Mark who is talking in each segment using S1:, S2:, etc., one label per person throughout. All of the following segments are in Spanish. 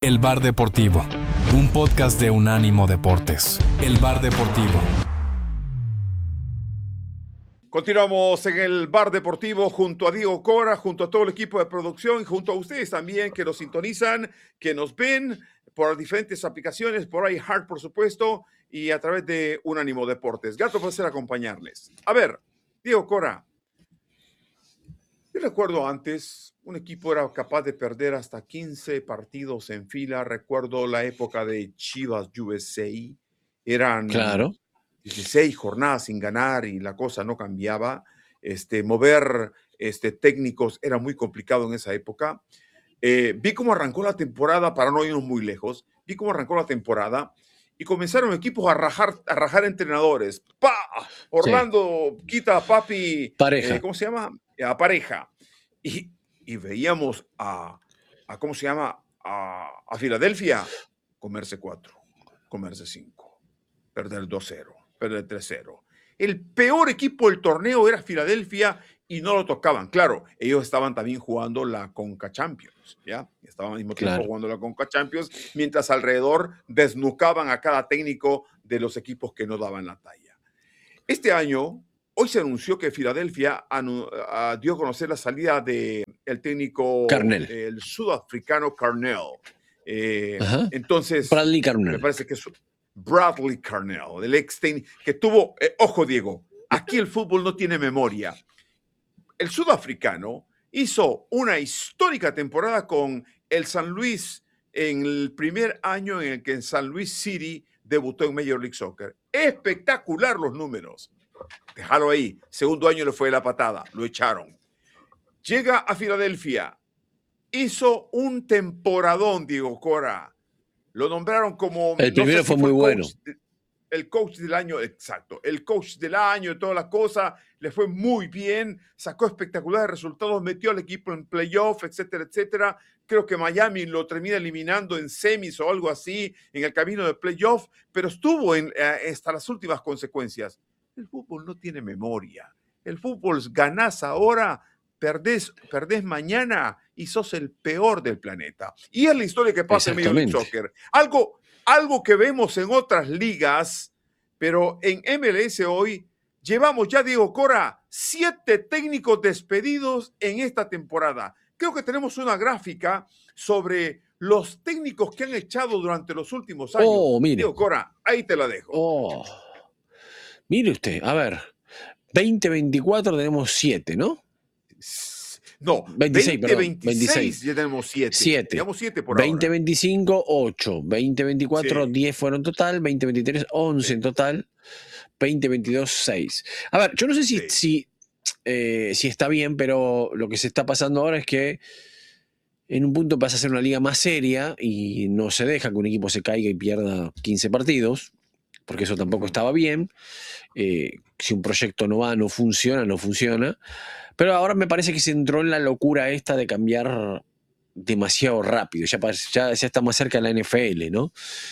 S1: El Bar Deportivo, un podcast de Unánimo Deportes. El Bar Deportivo.
S2: Continuamos en el Bar Deportivo junto a Diego Cora, junto a todo el equipo de producción y junto a ustedes también que nos sintonizan, que nos ven por diferentes aplicaciones, por iHeart, por supuesto, y a través de Unánimo Deportes. Grato placer acompañarles. A ver, Diego Cora, yo recuerdo antes, un equipo era capaz de perder hasta 15 partidos en fila. Recuerdo la época de Chivas USA. Eran
S3: Claro.
S2: 16 jornadas sin ganar y la cosa no cambiaba. Mover técnicos era muy complicado en esa época. Vi cómo arrancó la temporada, para no irnos muy lejos, vi cómo arrancó la temporada y comenzaron equipos a rajar entrenadores. ¡Pah! Orlando quita a Papi,
S3: Pareja.
S2: ¿cómo se llama? A Pareja. Y veíamos ¿cómo se llama? A Filadelfia comerse 4, comerse 5, perder 2-0, perder 3-0. El peor equipo del torneo era Filadelfia y no lo tocaban. Claro, ellos estaban también jugando la Conca Champions, ¿ya? Estaban al mismo tiempo jugando la Conca Champions, mientras alrededor desnucaban a cada técnico de los equipos que no daban la talla. Este año, hoy se anunció que Filadelfia dio a conocer la salida del técnico
S3: Carnell.
S2: El sudafricano Carnell. Entonces,
S3: Bradley Carnell.
S2: me parece que es Bradley Carnell, el ex técnico que tuvo, ojo Diego, aquí el fútbol no tiene memoria. El sudafricano hizo una histórica temporada con el San Luis en el primer año en el que en San Luis City debutó en Major League Soccer. Espectacular los números. Déjalo ahí. Segundo año le fue la patada. Lo echaron. Llega a Filadelfia. Hizo un temporadón, Diego Cora. Lo nombraron como...
S3: El primero fue muy bueno.
S2: El coach del año, exacto. El coach del año y toda la cosa. Le fue muy bien. Sacó espectaculares resultados. Metió al equipo en playoff, etcétera, etcétera. Creo que Miami lo termina eliminando en semis o algo así en el camino de playoff. Pero estuvo hasta las últimas consecuencias. El fútbol no tiene memoria. El fútbol ganás ahora, perdés mañana y sos el peor del planeta. Y es la historia que pasa en Major League Soccer. Algo que vemos en otras ligas, pero en MLS hoy llevamos ya, Diego Cora, 7 técnicos despedidos en esta temporada. Creo que tenemos una gráfica sobre los técnicos que han echado durante los últimos años.
S3: Mire.
S2: Diego Cora, ahí te la dejo.
S3: Mire usted, a ver, 2024 tenemos 7, ¿no?
S2: No,
S3: 26,
S2: 26 ya tenemos 7. Tenemos 7 por
S3: 2025, 8. 2024, 10 fueron total. 2023, 11 en total. 2022, 6. A ver, yo no sé si está bien, pero lo que se está pasando ahora es que en un punto pasa a ser una liga más seria y no se deja que un equipo se caiga y pierda 15 partidos, porque eso tampoco estaba bien. Si un proyecto no va, no funciona. Pero ahora me parece que se entró en la locura esta de cambiar demasiado rápido. Ya está más cerca de la NFL, ¿no?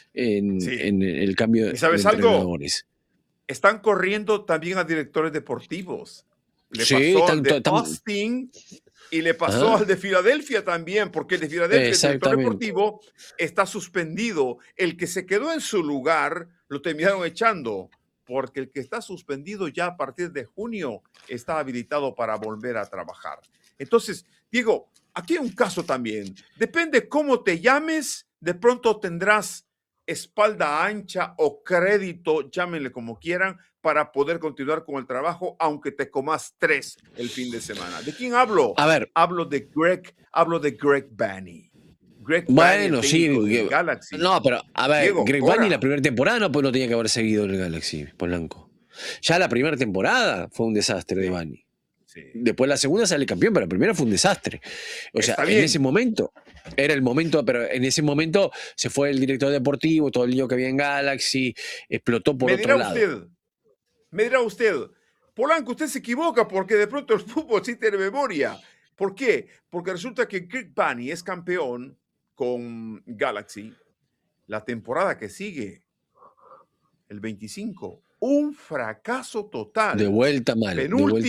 S3: En el cambio de entrenadores.
S2: Están corriendo también a directores deportivos. Le pasó al de Austin y le pasó al de Filadelfia también, porque el de Filadelfia, el director deportivo, está suspendido. El que se quedó en su lugar lo terminaron echando, porque el que está suspendido ya a partir de junio está habilitado para volver a trabajar. Entonces, Diego, aquí hay un caso también. Depende cómo te llames, de pronto tendrás espalda ancha o crédito, llámenle como quieran, para poder continuar con el trabajo, aunque te comas 3 el fin de semana. ¿De quién hablo?
S3: A ver.
S2: Hablo de Greg Vanney.
S3: Bueno, sí.
S2: Galaxy.
S3: No, pero a ver,
S2: Diego,
S3: Greg Vanney la primera temporada no tenía que haber seguido el Galaxy, Polanco. Ya la primera temporada fue un desastre de Vanney. Sí. Después la segunda sale campeón, pero la primera fue un desastre. O sea, en ese momento, era el momento, pero en ese momento se fue el director deportivo, todo el lío que había en Galaxy, explotó por otro lado.
S2: Me dirá usted, Polanco, usted se equivoca porque de pronto el fútbol sí tiene memoria. ¿Por qué? Porque resulta que Greg Vanney es campeón con Galaxy la temporada que sigue, el 25. Un fracaso total.
S3: De vuelta mal.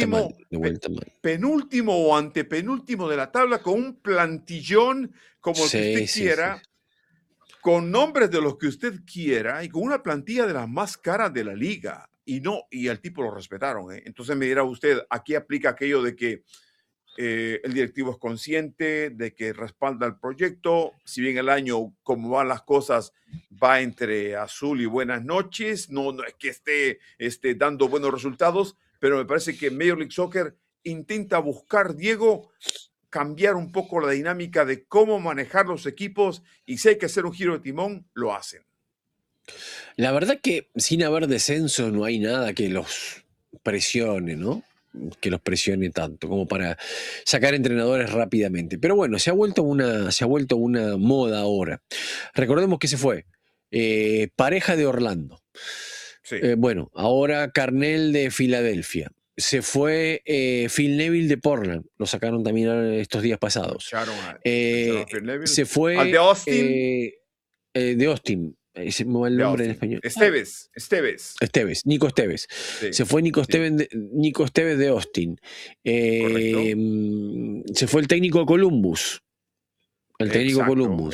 S2: Penúltimo o antepenúltimo de la tabla con un plantillón como el que usted quiera. con nombres de los que usted quiera y con una plantilla de las más caras de la liga. Y al tipo lo respetaron. Entonces me dirá usted, aquí aplica aquello de que el directivo es consciente de que respalda el proyecto. Si bien el año, como van las cosas, va entre azul y buenas noches, no es que esté dando buenos resultados, pero me parece que Major League Soccer intenta buscar, Diego, cambiar un poco la dinámica de cómo manejar los equipos, y si hay que hacer un giro de timón, lo hacen.
S3: La verdad que sin haber descenso no hay nada que los presione, ¿no? Que los presione tanto como para sacar entrenadores rápidamente. Pero bueno, se ha vuelto una moda ahora. Recordemos que se fue Pareja de Orlando.
S2: Sí.
S3: Bueno, ahora Carnell de Filadelfia. Se fue Phil Neville de Portland. Lo sacaron también estos días pasados.
S2: Echaron a Phil Neville.
S3: Se fue
S2: ¿Al de Austin?
S3: De Austin. Ese me va el nombre en español.
S2: Esteves.
S3: Nico Esteves.
S2: Sí,
S3: Se fue Nico Esteves de Austin. Se fue el técnico de Columbus. El técnico Columbus.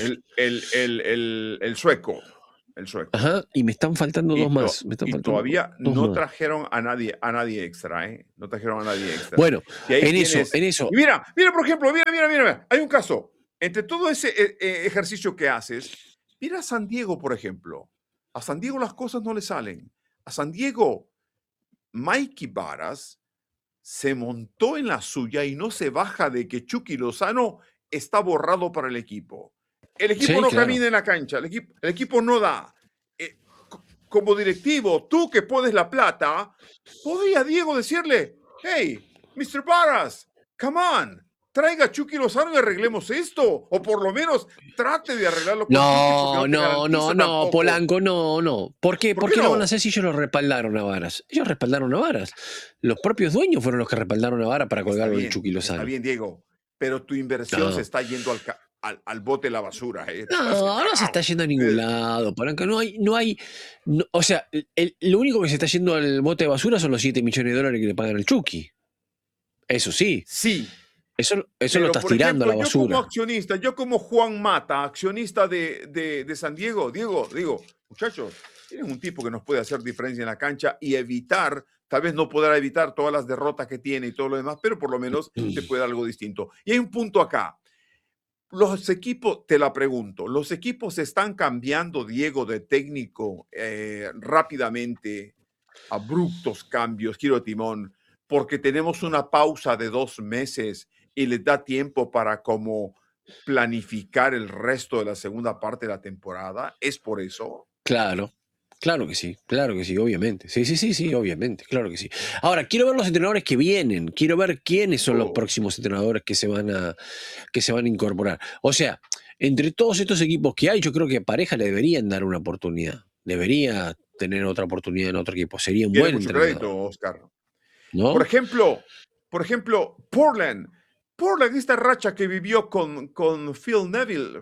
S2: El sueco.
S3: Ajá, y me están faltando dos más.
S2: Todavía no trajeron a nadie extra, ¿eh? No trajeron a nadie extra.
S3: Bueno, en eso.
S2: Y mira, por ejemplo, mira. Hay un caso. Entre todo ese ejercicio que haces, mira a San Diego, por ejemplo. A San Diego las cosas no le salen. A San Diego, Mikey Varas se montó en la suya y no se baja de que Chucky Lozano está borrado para el equipo. El equipo no camina en la cancha, el equipo no da. Como directivo, tú que pones la plata, podría Diego decirle, hey, Mr. Varas, come on, traiga a Chucky Lozano y arreglemos esto. O por lo menos trate de arreglarlo con Chucky.
S3: No, Polanco, no. ¿Por qué lo van a hacer si ellos lo respaldaron a Varas? Ellos respaldaron a Varas. Los propios dueños fueron los que respaldaron a Varas para colgarlo en Chucky Lozano.
S2: Está bien, Diego, pero tu inversión se está yendo al bote de la basura.
S3: No se está yendo a ningún lado, Polanco. O sea, lo único que se está yendo al bote de basura son los $7 millones que le pagan al Chucky. Eso sí.
S2: Sí.
S3: Eso lo estás tirando a la basura.
S2: Yo como Juan Mata, accionista de San Diego, digo, muchachos, tienen un tipo que nos puede hacer diferencia en la cancha y evitar, tal vez no podrá evitar todas las derrotas que tiene y todo lo demás, pero por lo menos te puede dar algo distinto. Y hay un punto acá. Los equipos, te la pregunto, ¿los equipos están cambiando, Diego, de técnico rápidamente, abruptos cambios, giro de timón, porque tenemos una pausa de 2 meses y les da tiempo para como planificar el resto de la segunda parte de la temporada? ¿Es por eso?
S3: Claro que sí, obviamente. Sí, obviamente, claro que sí. Ahora, quiero ver los entrenadores que vienen, quiero ver quiénes son los próximos entrenadores que se van a incorporar. O sea, entre todos estos equipos que hay, yo creo que a Pareja le deberían dar una oportunidad. Debería tener otra oportunidad en otro equipo. Sería un buen entrenador.
S2: Crédito, Oscar.
S3: ¿No?
S2: Por ejemplo, Portland, esta racha que vivió con Phil Neville,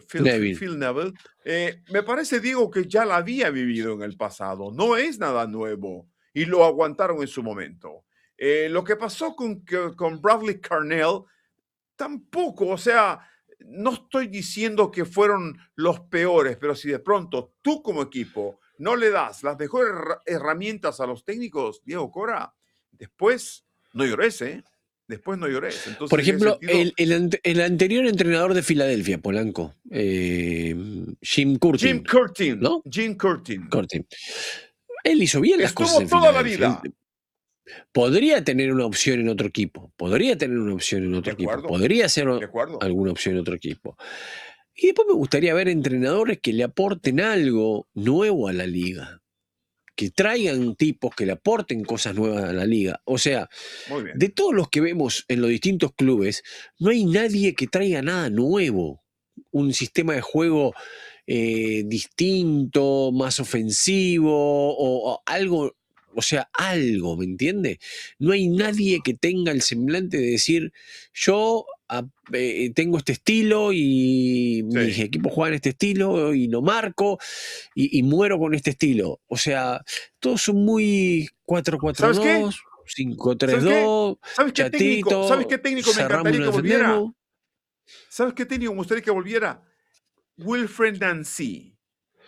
S2: me parece, Diego, que ya la había vivido en el pasado. No es nada nuevo y lo aguantaron en su momento. Lo que pasó con Bradley Carnell, tampoco, o sea, no estoy diciendo que fueron los peores, pero si de pronto tú como equipo no le das las mejores herramientas a los técnicos, Diego Cora, después no llores, Después no llores. Entonces,
S3: por ejemplo, el anterior entrenador de Filadelfia, Polanco, Jim Curtin. ¿No?
S2: Jim Curtin.
S3: Él hizo bien las cosas en
S2: toda la vida.
S3: Podría tener una opción en otro equipo. Podría ser alguna opción en otro equipo. Y después me gustaría ver entrenadores que le aporten algo nuevo a la liga. Que traigan tipos que le aporten cosas nuevas a la liga. O sea, de todos los que vemos en los distintos clubes, no hay nadie que traiga nada nuevo. Un sistema de juego distinto, más ofensivo, o algo, o sea, algo, ¿me entiende? No hay nadie que tenga el semblante de decir, yo tengo este estilo y mis equipos juegan este estilo y lo marco y muero con este estilo. O sea, todos son muy 4-4-2, 5-3-2, chatito.
S2: ¿Sabes qué técnico me encantaría que volviera? ¿Sabes qué técnico me gustaría que volviera? Wilfred Nancy.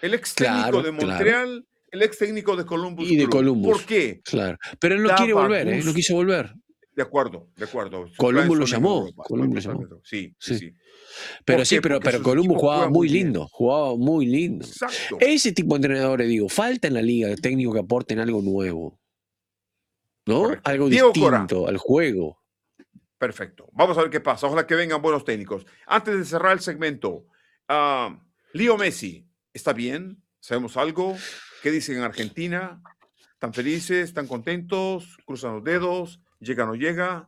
S2: El ex técnico de Montreal, el ex técnico de Columbus
S3: Y de
S2: Crew.
S3: Columbus.
S2: ¿Por qué?
S3: Claro. Pero él no
S2: Daba
S3: quiere volver,
S2: gusto.
S3: no quiso volver.
S2: De acuerdo.
S3: Columbus lo
S2: Son en
S3: llamó.
S2: Europa.
S3: Columbus lo llamó.
S2: Sí.
S3: Pero
S2: ¿Por
S3: sí,
S2: qué?
S3: pero
S2: Porque sus
S3: Columbus
S2: equipos
S3: jugaba
S2: juegan
S3: muy
S2: bien.
S3: lindo. Jugaba muy lindo.
S2: Exacto.
S3: Ese tipo de entrenadores, digo, falta en la liga de técnicos que aporten algo nuevo. ¿No?
S2: Correcto.
S3: Algo
S2: Diego
S3: distinto
S2: Cora.
S3: al juego.
S2: Perfecto. Vamos a ver qué pasa. Ojalá que vengan buenos técnicos. Antes de cerrar el segmento, Leo Messi, ¿está bien? ¿Sabemos algo? ¿Qué dicen en Argentina? ¿Están felices? ¿Están contentos? ¿Cruzan los dedos? ¿Llega o no llega?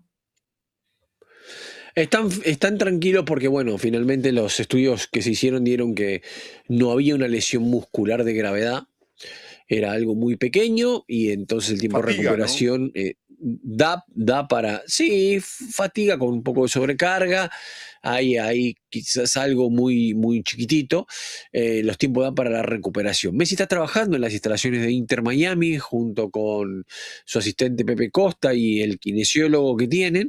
S3: Están tranquilos porque, bueno, finalmente los estudios que se hicieron dieron que no había una lesión muscular de gravedad. Era algo muy pequeño y entonces el tiempo de recuperación da para, sí, fatiga con un poco de sobrecarga, hay quizás algo muy, muy chiquitito, los tiempos dan para la recuperación. Messi está trabajando en las instalaciones de Inter Miami junto con su asistente Pepe Costa y el kinesiólogo que tienen,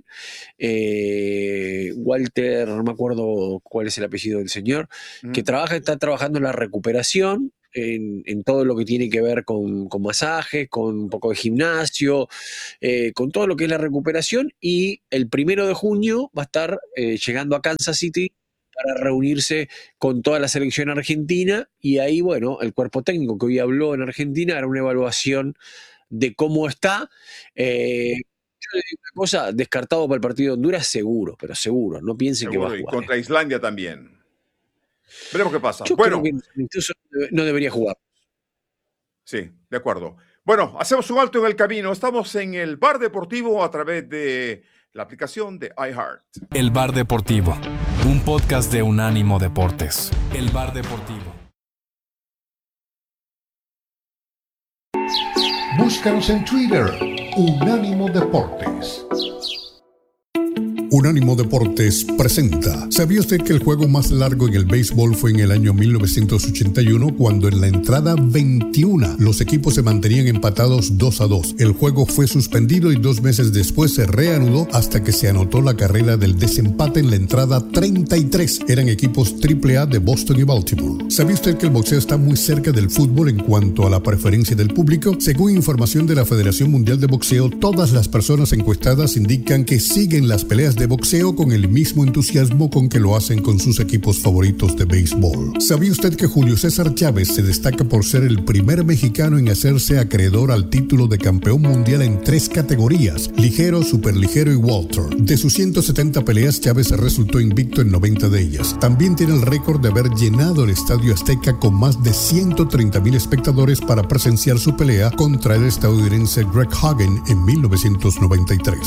S3: Walter, no me acuerdo cuál es el apellido del señor, que está trabajando en la recuperación, en todo lo que tiene que ver con masajes, con un poco de gimnasio, con todo lo que es la recuperación, y el 1 de junio va a estar llegando a Kansas City para reunirse con toda la selección argentina, y ahí, bueno, el cuerpo técnico que hoy habló en Argentina hará una evaluación de cómo está. Yo le digo una cosa, descartado para el partido de Honduras, seguro, pero seguro, no piensen que va a jugar.
S2: Y contra Islandia también. Veremos qué pasa.
S3: Yo creo que incluso no debería jugar.
S2: Sí, de acuerdo. Bueno, hacemos un alto en el camino. Estamos en el Bar Deportivo a través de la aplicación de iHeart.
S1: El Bar Deportivo, un podcast de Unánimo Deportes. El Bar Deportivo.
S4: Búscanos en Twitter, Unánimo Deportes.
S5: Unánimo Deportes presenta. ¿Sabía usted que el juego más largo en el béisbol fue en el año 1981, cuando en la entrada 21 los equipos se mantenían empatados 2-2? El juego fue suspendido y 2 meses después se reanudó hasta que se anotó la carrera del desempate en la entrada 33. Eran equipos AAA de Boston y Baltimore. ¿Sabía usted que el boxeo está muy cerca del fútbol en cuanto a la preferencia del público? Según información de la Federación Mundial de Boxeo, todas las personas encuestadas indican que siguen las peleas de boxeo con el mismo entusiasmo con que lo hacen con sus equipos favoritos de béisbol. ¿Sabía usted que Julio César Chávez se destaca por ser el primer mexicano en hacerse acreedor al título de campeón mundial en 3 categorías: ligero, superligero y welter? De sus 170 peleas, Chávez resultó invicto en 90 de ellas. También tiene el récord de haber llenado el Estadio Azteca con más de 130,000 espectadores para presenciar su pelea contra el estadounidense Greg Hagen en 1993.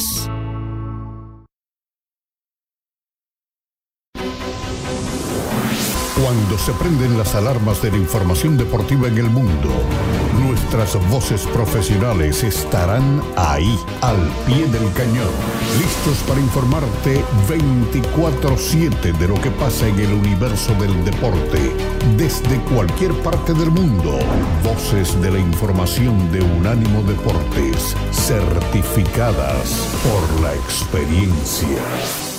S5: Cuando se prenden las alarmas de la información deportiva en el mundo, nuestras voces profesionales estarán ahí, al pie del cañón, listos para informarte 24/7 de lo que pasa en el universo del deporte, desde cualquier parte del mundo. Voces de la información de Unánimo Deportes, certificadas por la experiencia.